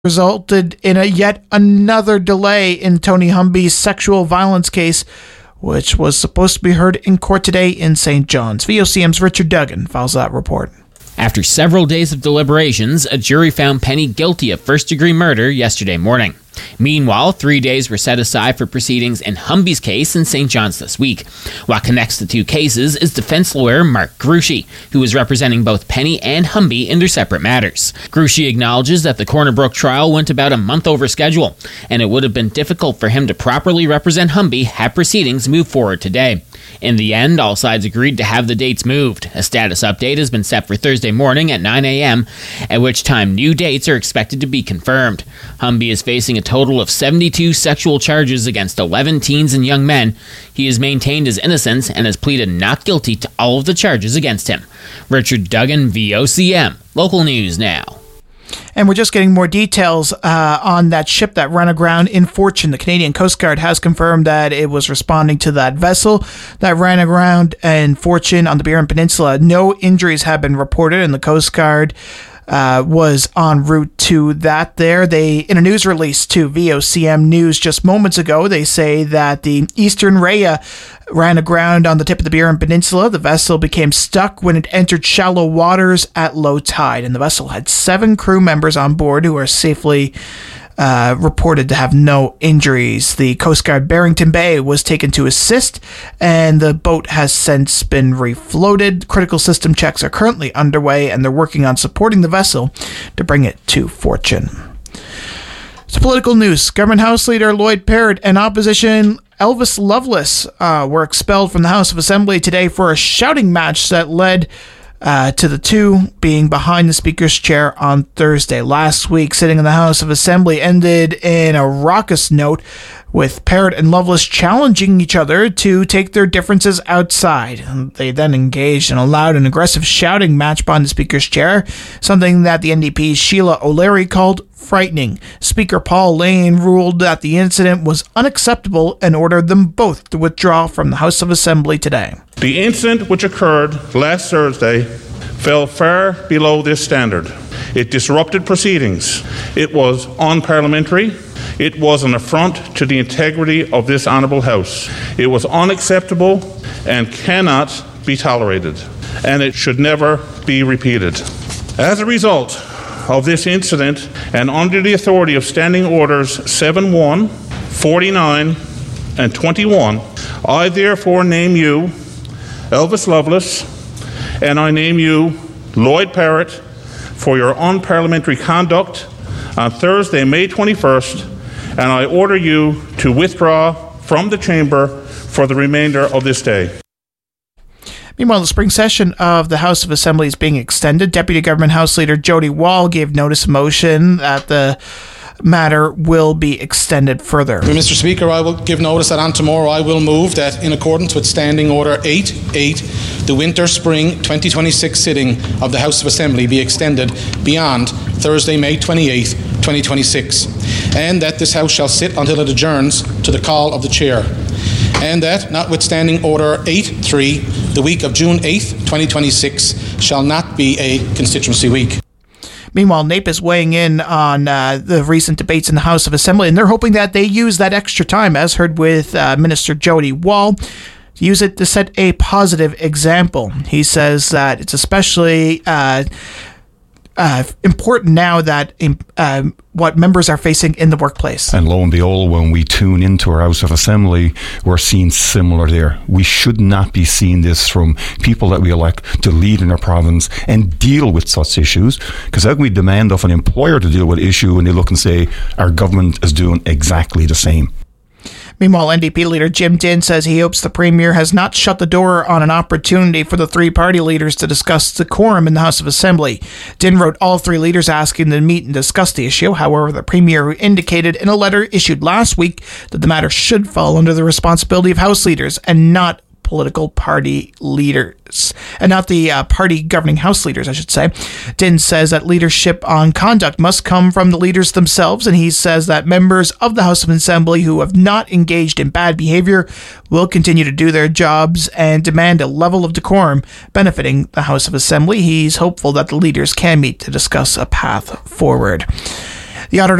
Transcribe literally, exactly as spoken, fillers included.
resulted in a yet another delay in Tony Humby's sexual violence case, which was supposed to be heard in court today in Saint John's. V O C M's Richard Duggan files that report. After several days of deliberations, a jury found Penny guilty of first-degree murder yesterday morning. Meanwhile, three days were set aside for proceedings in Humby's case in Saint John's this week. What connects the two cases is defense lawyer Mark Grushi, who is representing both Penny and Humby in their separate matters. Grushi acknowledges that the Corner Brook trial went about a month over schedule, and it would have been difficult for him to properly represent Humby had proceedings moved forward today. In the end, all sides agreed to have the dates moved. A status update has been set for Thursday morning at nine a.m., at which time new dates are expected to be confirmed. Humby is facing a total of seventy-two sexual charges against eleven teens and young men. He has maintained his innocence and has pleaded not guilty to all of the charges against him. Richard Duggan, V O C M. Local News Now. And we're just getting more details uh, on that ship that ran aground in Fortune. The Canadian Coast Guard has confirmed that it was responding to that vessel that ran aground in Fortune on the Burin Peninsula. No injuries have been reported, and the Coast Guard Uh, was en route to that there. They, in a news release to V O C M News just moments ago, they say that the Eastern Rhea ran aground on the tip of the Burin Peninsula. The vessel became stuck when it entered shallow waters at low tide, and the vessel had seven crew members on board who are safely Uh, reported to have no injuries. The Coast Guard Barrington Bay was taken to assist, and the boat has since been refloated. Critical system checks are currently underway, and they're working on supporting the vessel to bring it to Fortune. So, political news. Government House Leader Lloyd Parrott and opposition Elvis Loveless uh, were expelled from the House of Assembly today for a shouting match that led Uh, to the two being behind the Speaker's chair on Thursday. Last week, sitting in the House of Assembly ended in a raucous note, with Parrott and Loveless challenging each other to take their differences outside. They then engaged in a loud and aggressive shouting match behind the Speaker's chair, something that the N D P's Sheila O'Leary called frightening. Speaker Paul Lane ruled that the incident was unacceptable and ordered them both to withdraw from the House of Assembly today. The incident which occurred last Thursday fell far below this standard. It disrupted proceedings. It was unparliamentary. It was an affront to the integrity of this honourable House. It was unacceptable and cannot be tolerated, and it should never be repeated. As a result of this incident, and under the authority of Standing Orders seven one, forty-nine, and twenty-one, I therefore name you Elvis Loveless, and I name you Lloyd Parrott for your unparliamentary conduct on Thursday, May twenty-first, and I order you to withdraw from the chamber for the remainder of this day. Meanwhile, the spring session of the House of Assembly is being extended. Deputy Government House Leader Jody Wall gave notice of motion that the matter will be extended further. Mister Speaker, I will give notice that on tomorrow I will move that, in accordance with Standing Order eight eight, the Winter-Spring twenty twenty-six sitting of the House of Assembly be extended beyond Thursday, May twenty-eighth, twenty twenty-six, and that this House shall sit until it adjourns to the call of the Chair, and that, notwithstanding Order eight three, the week of June eighth, twenty twenty-six shall not be a constituency week. Meanwhile, N A P is weighing in on uh, the recent debates in the House of Assembly, and they're hoping that they use that extra time, as heard with uh, Minister Jody Wall, to use it to set a positive example. He says that it's especially uh, uh, important now that uh, what members are facing in the workplace. And lo and behold, when we tune into our House of Assembly, we're seeing similar there. We should not be seeing this from people that we elect to lead in our province and deal with such issues, because how can we demand of an employer to deal with an issue when they look and say our government is doing exactly the same? Meanwhile, N D P leader Jim Dinn says he hopes the Premier has not shut the door on an opportunity for the three party leaders to discuss the quorum in the House of Assembly. Dinn wrote all three leaders asking them to meet and discuss the issue. However, the Premier indicated in a letter issued last week that the matter should fall under the responsibility of House leaders and not political party leaders, and not the uh, party governing House leaders, I should say. Dinn says that leadership on conduct must come from the leaders themselves, and he says that members of the House of Assembly who have not engaged in bad behavior will continue to do their jobs and demand a level of decorum benefiting the House of Assembly. He's hopeful that the leaders can meet to discuss a path forward. The auditor